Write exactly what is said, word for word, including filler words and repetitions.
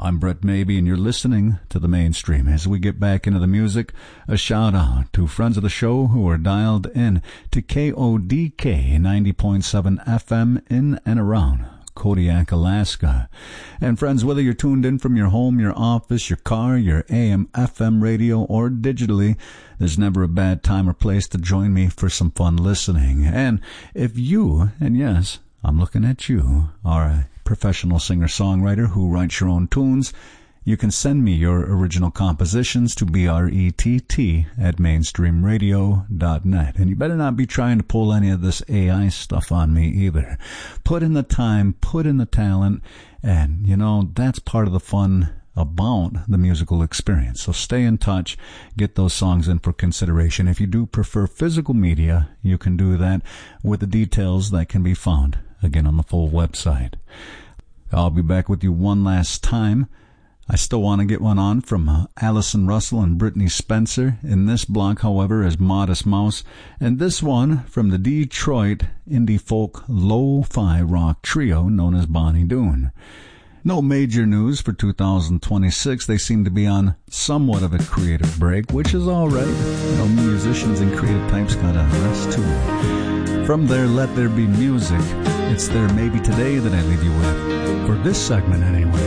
I'm Brett Maybe, and you're listening to The Mainstream. As we get back into the music, a shout-out to friends of the show who are dialed in to K O D K ninety point seven F M in and around Kodiak, Alaska. And friends, whether you're tuned in from your home, your office, your car, your A M F M radio, or digitally, there's never a bad time or place to join me for some fun listening. And if you, and yes, I'm looking at you, are a professional singer-songwriter who writes your own tunes, you can send me your original compositions to B R E T T at mainstream radio dot net. And you better not be trying to pull any of this A I stuff on me either. Put in the time, put in the talent, and, you know, that's part of the fun about the musical experience. So stay in touch, get those songs in for consideration. If you do prefer physical media, you can do that with the details that can be found, again, on the full website. I'll be back with you one last time. I still want to get one on from uh, Allison Russell and Brittany Spencer. In this block, however, is Modest Mouse. And this one from the Detroit indie folk lo-fi rock trio known as Bonnie Doon. No major news for two thousand twenty-six. They seem to be on somewhat of a creative break, which is all right. You know, musicians and creative types gotta rest too. From their Let There Be Music, it's their Maybe Today that I leave you with. For this segment, anyway.